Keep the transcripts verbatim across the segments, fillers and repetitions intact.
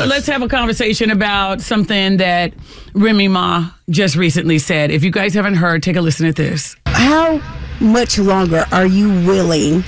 much. let's have a conversation about something that Remy Ma just recently said. If you guys haven't heard, take a listen to this. How much longer are you willing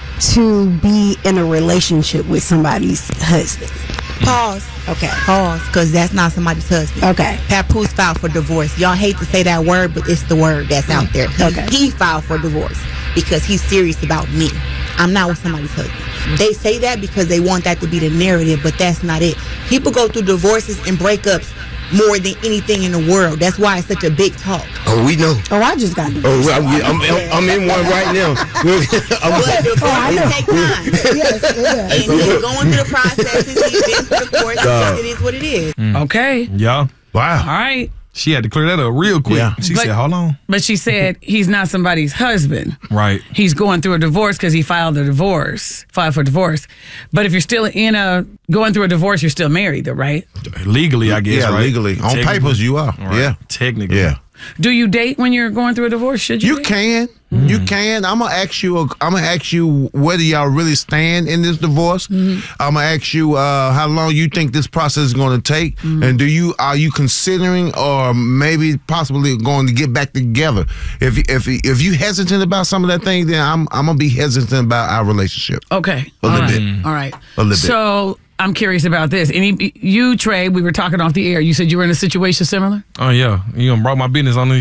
to be in a relationship with somebody's husband? Pause. Okay. Pause, because that's not somebody's husband. Okay. Papoose filed for divorce. Y'all hate to say that word, but it's the word that's out there. He, Okay. he filed for divorce because he's serious about me. I'm not with somebody's husband. They say that because they want that to be the narrative, but that's not it. People go through divorces and breakups more than anything in the world. That's why it's such a big talk. Oh, we know. Oh, I just got divorced. Oh, well, I'm, I'm, I'm in one right now. I'm, But divorces take time. Yes, it does. And you're going through the processes, you've been through the course, Dog. it is what it is. Okay. Yeah. wow. All right. She had to clear that up real quick. Yeah. She But- said, hold on. But she said he's not somebody's husband. Right. He's going through a divorce because he filed a divorce, filed for divorce. But if you're still in a, going through a divorce, you're still married though, right? Legally, I guess, Yeah, right? legally. On Technically. papers, you are. Right. Yeah. Technically. Yeah. Do you date when you're going through a divorce? Should you? You date? can. You can. I'm gonna ask you. I'm gonna ask you whether y'all really stand in this divorce. I'm gonna ask you uh, how long you think this process is going to take, and do you are you considering or maybe possibly going to get back together? If if if you hesitant about some of that thing, then I'm I'm gonna be hesitant about our relationship. Okay. A All little right. bit. All right. A little bit. So I'm curious about this. Any you, Trey, we were talking off the air. You said you were in a situation similar? Oh, yeah. You done brought my business on, the,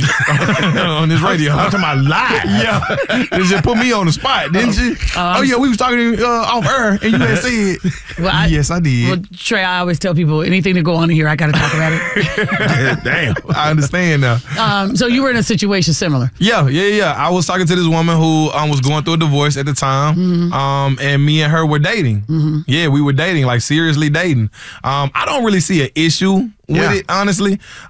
on this radio. I'm talking about live. Yeah. You just put me on the spot, didn't you? Um, oh, yeah, we was talking uh, off air, and you had said. Well, I- yes, I did. Well, Trey, I always tell people anything to go on here, I got to talk about it. Damn. I understand now. Um, so you were in a situation similar. Yeah, yeah, yeah. I was talking to this woman who um, was going through a divorce at the time, Mm-hmm. um, and me and her were dating. Yeah, we were dating, like seriously dating. Um, I don't really see an issue with Yeah. it, honestly.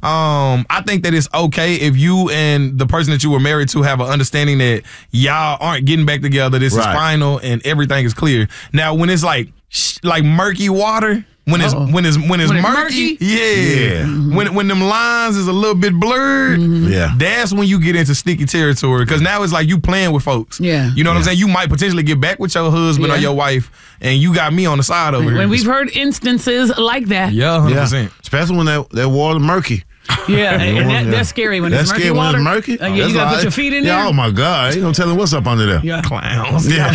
Um, I think that it's okay if you and the person that you were married to have an understanding that y'all aren't getting back together. This Right. is final and everything is clear. Now, when it's like sh- like murky water. When it's Uh-oh. when it's when it's When it's murky, murky? yeah. Yeah. When when them lines is a little bit blurred, Yeah. that's when you get into sticky territory. Because now it's like you playing with folks. Yeah. You know what I'm Yeah. saying? You might potentially get back with your husband or Yeah. your wife, and you got me on the side over here. When we've heard instances like that. yeah, one hundred Yeah. percent. Especially when that that water murky. Yeah, and that, Yeah. that's scary when That's it's murky scary water. when it's murky. Uh, yeah, That's you gotta all put right. your feet in Yeah, there. oh my God, ain't no telling what's up under there. Yeah. Clowns. Yeah.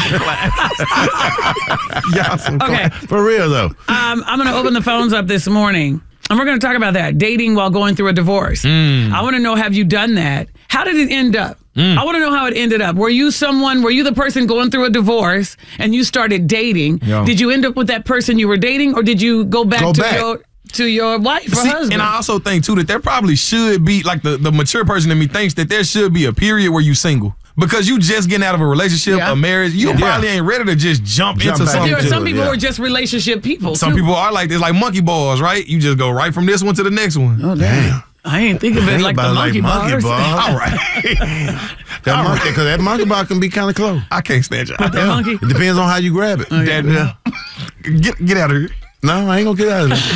Y'all some Okay. For real though. Um, I'm going to open the phones up this morning, and we're going to talk about that, dating while going through a divorce. Mm. I want to know, have you done that? How did it end up? I want to know how it ended up. Were you someone, were you the person going through a divorce and you started dating? Yeah. Did you end up with that person you were dating, or did you go back Go to back. your to your wife or See, husband? and I also think too that there probably should be like the, the mature person in me thinks that there should be a period where you single. Because you just getting out of a relationship, Yeah. a marriage, you Yeah. probably ain't ready to just jump, Jump into back something. there are into some it, people yeah. who are just relationship people. Some too. people are like this, like monkey bars, right? You just go right from this one to the next one. Oh, damn. I ain't think of it Think like the about it monkey, like monkey bars. bars. All right. That monkey, because that monkey bar can be kind of close. I can't stand y'all. The monkey. It depends on how you grab it. That- Yeah. Get get out of here. No, I ain't gonna get out of it.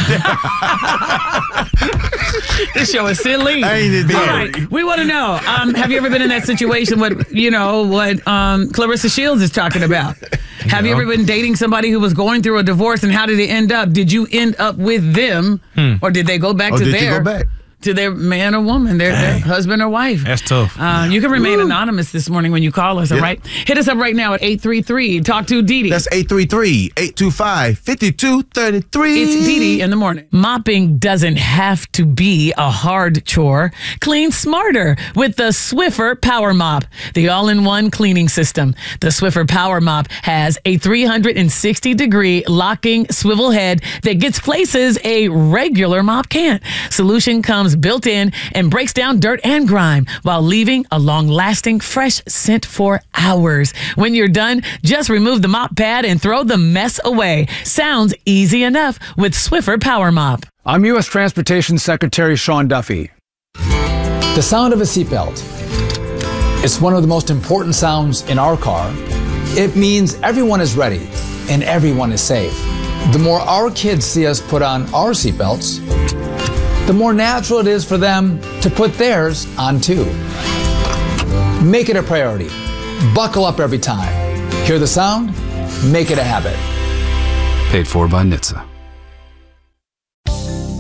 This show is silly. Ain't it, All dear? right, we want to know. Um, have you ever been in that situation? What you know? What um, Clarissa Shields is talking about? Have you ever been dating somebody who was going through a divorce, and how did it end up? Did you end up with them, or did they go back Or to did their you go back? to their man or woman, their, their husband or wife? That's tough. Uh, you can remain anonymous this morning when you call us. All Yeah. right, hit us up right now at eight three three. Talk to Dee Dee. That's eight three three, eight two five, five two three three. It's Dee Dee in the morning. Mopping doesn't have to be a hard chore. Clean smarter with the Swiffer Power Mop, the all-in-one cleaning system. The Swiffer Power Mop has a three hundred sixty degree locking swivel head that gets places a regular mop can't. Solution comes built in and breaks down dirt and grime while leaving a long-lasting fresh scent for hours. When you're done, just remove the mop pad and throw the mess away. Sounds easy enough with Swiffer Power Mop. I'm U S Transportation Secretary Sean Duffy. The sound of a seatbelt. It's one of the most important sounds in our car. It means everyone is ready and everyone is safe. The more our kids see us put on our seatbelts, the more natural it is for them to put theirs on too. Make it a priority. Buckle up every time. Hear the sound? Make it a habit. Paid for by N H T S A.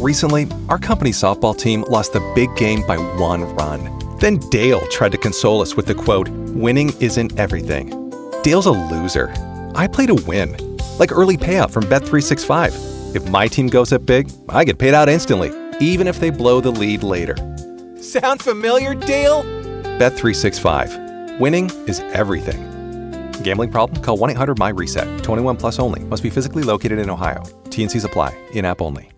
Recently, our company's softball team lost the big game by one run. Then Dale tried to console us with the quote, "Winning isn't everything." Dale's a loser. I play to win. Like early payout from Bet three sixty-five. If my team goes up big, I get paid out instantly, even if they blow the lead later. Sound familiar, Dale? Bet three sixty-five. Winning is everything. Gambling problem? Call one eight hundred M Y RESET. twenty-one plus only. Must be physically located in Ohio. T N Cs apply. In-app only.